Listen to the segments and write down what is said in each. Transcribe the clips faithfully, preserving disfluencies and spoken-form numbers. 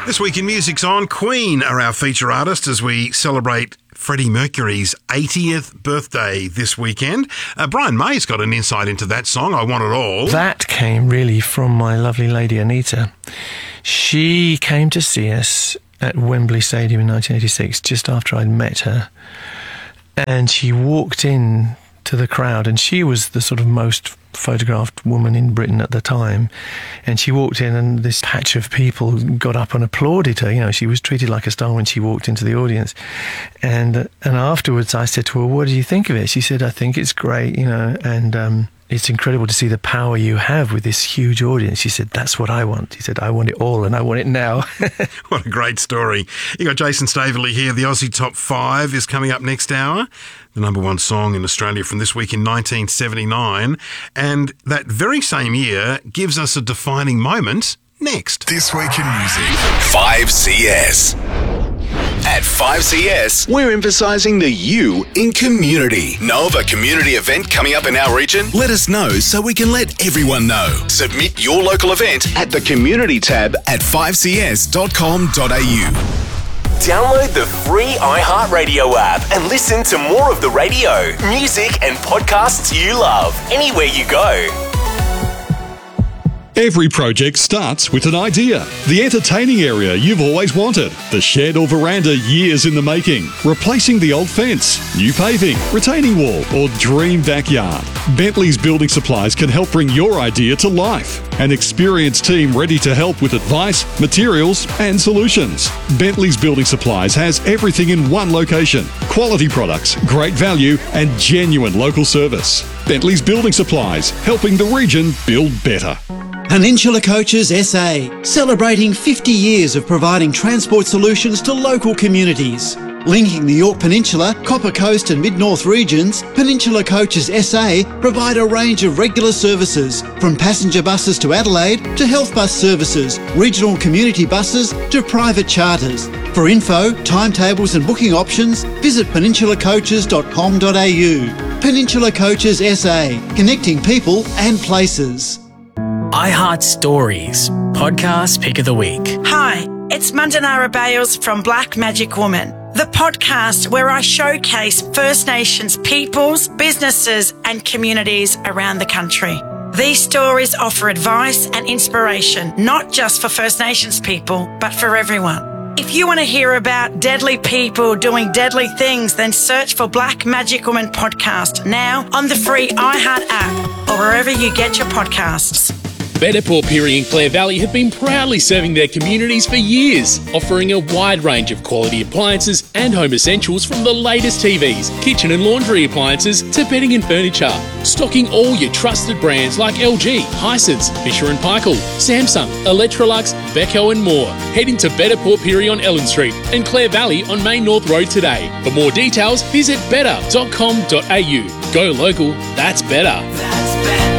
This week in Music's on, Queen are our feature artist as we celebrate Freddie Mercury's eightieth birthday this weekend. Uh, Brian May's got an insight into that song, I Want It All. That came really from my lovely lady Anita. She came to see us at Wembley Stadium in nineteen eighty-six, just after I'd met her. And she walked in to the crowd, and she was the sort of most photographed woman in Britain at the time, and she walked in and this patch of people got up and applauded her. You know, she was treated like a star when she walked into the audience. And and afterwards I said to her, what do you think of it? She said, I think it's great, you know, and um, it's incredible to see the power you have with this huge audience. She said, that's what I want. She said, I want it all and I want it now. What a great story. You got Jason Staveley here. The Aussie Top five is coming up next hour. The number one song in Australia from this week in nineteen seventy-nine. And that very same year gives us a defining moment next. This week in music. five C S. At five C S, we're emphasising the you in community. Know of a community event coming up in our region? Let us know so we can let everyone know. Submit your local event at the community tab at five c s dot com dot a u. Download the free iHeartRadio app and listen to more of the radio, music and podcasts you love anywhere you go. Every project starts with an idea. The entertaining area you've always wanted. The shed or veranda years in the making. Replacing the old fence. New paving, retaining wall or dream backyard. Bentley's Building Supplies can help bring your idea to life. An experienced team ready to help with advice, materials and solutions. Bentley's Building Supplies has everything in one location. Quality products, great value and genuine local service. Bentley's Building Supplies, helping the region build better. Peninsula Coaches S A, celebrating fifty years of providing transport solutions to local communities. Linking the Yorke Peninsula, Copper Coast and Mid-North regions, Peninsula Coaches S A provide a range of regular services, from passenger buses to Adelaide to health bus services, regional community buses to private charters. For info, timetables and booking options, visit peninsula coaches dot com dot a u. Peninsula Coaches S A, connecting people and places. iHeart Stories, podcast pick of the week. Hi, it's Mandanara Bales from Black Magic Woman, the podcast where I showcase First Nations peoples, businesses and communities around the country. These stories offer advice and inspiration, not just for First Nations people, but for everyone. If you want to hear about deadly people doing deadly things, then search for Black Magic Woman podcast now on the free iHeart app or wherever you get your podcasts. Better Port Pirie and Clare Valley have been proudly serving their communities for years, offering a wide range of quality appliances and home essentials from the latest T Vs, kitchen and laundry appliances to bedding and furniture. Stocking all your trusted brands like L G, Hisense, Fisher and Paykel, Samsung, Electrolux, Beko and more. Head into Better Port Pirie on Ellen Street and Clare Valley on Main North Road today. For more details, visit better dot com dot a u. Go local, that's better. That's better.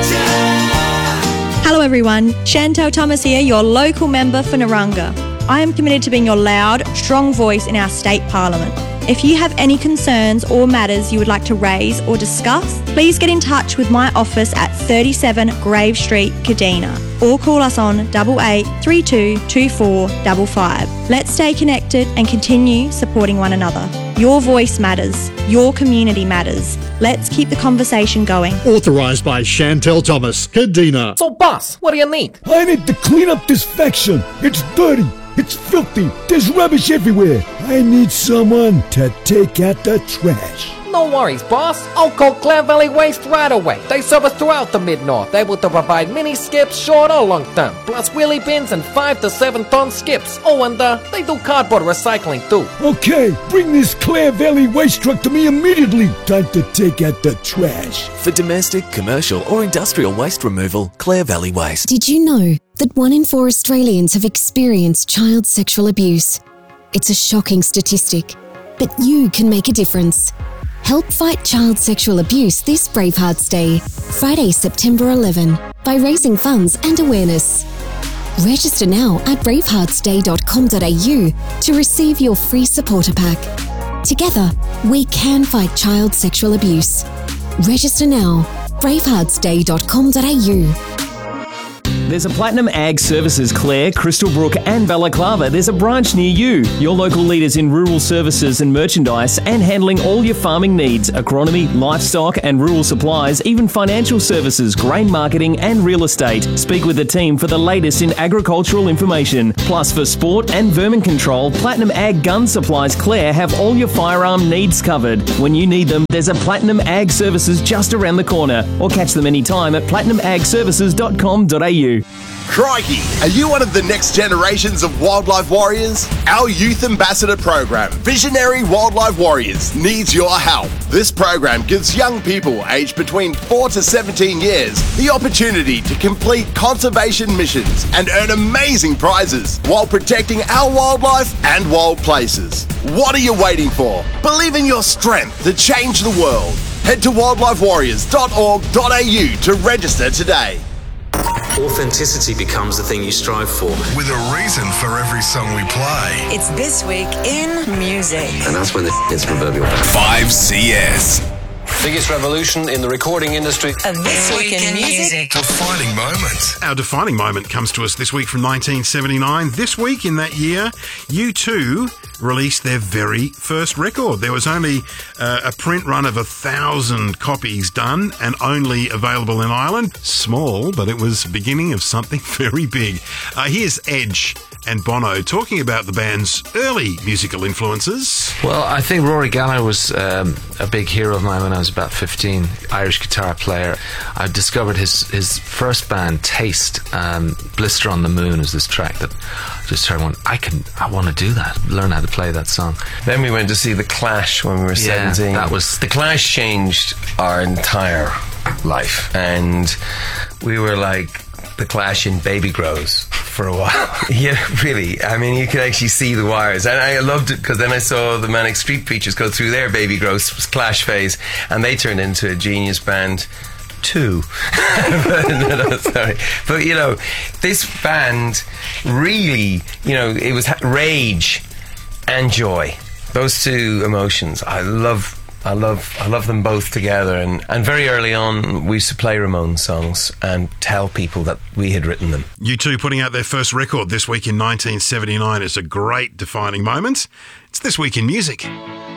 Hello everyone, Chantel Thomas here, your local member for Naranga. I am committed to being your loud, strong voice in our state parliament. If you have any concerns or matters you would like to raise or discuss, please get in touch with my office at thirty-seven Grave Street, Kadina, or call us on eight eight three two two four five five. Let's stay connected and continue supporting one another. Your voice matters. Your community matters. Let's keep the conversation going. Authorised by Chantel Thomas, Kadina. So, boss, what do you need? I need to clean up this faction. It's dirty. It's filthy. There's rubbish everywhere. I need someone to take out the trash. No worries, boss. I'll call Clare Valley Waste right away. They service throughout the Mid-North, able to provide mini skips, short or long term, plus wheelie bins and five to seven ton skips. Oh, and uh, they do cardboard recycling too. Okay, bring this Clare Valley Waste truck to me immediately. Time to take out the trash. For domestic, commercial or industrial waste removal, Clare Valley Waste. Did you know that one in four Australians have experienced child sexual abuse? It's a shocking statistic, but you can make a difference. Help fight child sexual abuse this Bravehearts Day, Friday, September eleventh, by raising funds and awareness. Register now at bravehearts day dot com dot a u to receive your free supporter pack. Together, we can fight child sexual abuse. Register now, bravehearts day dot com dot a u. There's a Platinum Ag Services Clare, Crystal Brook and Balaclava. There's a branch near you. Your local leaders in rural services and merchandise and handling all your farming needs, agronomy, livestock and rural supplies, even financial services, grain marketing and real estate. Speak with the team for the latest in agricultural information. Plus for sport and vermin control, Platinum Ag Gun Supplies Clare have all your firearm needs covered. When you need them, there's a Platinum Ag Services just around the corner, or catch them anytime at platinum ag services dot com dot a u. Crikey, are you one of the next generations of wildlife warriors? Our Youth Ambassador program, Visionary Wildlife Warriors, needs your help. This program gives young people aged between four to seventeen years the opportunity to complete conservation missions and earn amazing prizes while protecting our wildlife and wild places. What are you waiting for? Believe in your strength to change the world. Head to wildlife warriors dot org dot a u to register today. Authenticity becomes the thing you strive for. With a reason for every song we play. It's This Week in Music. And that's when the hits proverbial. five C S. Biggest revolution in the recording industry. And This Week in Music. Defining moment. Our defining moment comes to us this week from nineteen seventy-nine. This week in that year, U two released their very first record. There was only uh, a print run of a thousand copies done and only available in Ireland. Small, but it was the beginning of something very big. Uh, here's Edge and Bono talking about the band's early musical influences. Well, I think Rory Gallagher was um, a big hero of mine when I was about fifteen. Irish guitar player. I discovered his, his first band, Taste. Um, Blister on the Moon is this track that I just heard. One, I can, I want to do that. Learn how to play that song. Then we went to see The Clash when we were Yeah, seventeen. that was The Clash changed our entire life, and we were like The Clash in Baby Grows for a while. Yeah, really. I mean, you could actually see the wires, and I loved it because then I saw the Manic Street Preachers go through their Baby Grows Clash phase, and they turned into a genius band too. no, no, sorry. But you know, this band really, you know, it was rage and joy. Those two emotions. I love I love I love them both together, and, and very early on we used to play Ramones songs and tell people that we had written them. U two putting out their first record this week in nineteen seventy-nine is a great defining moment. It's This Week in Music.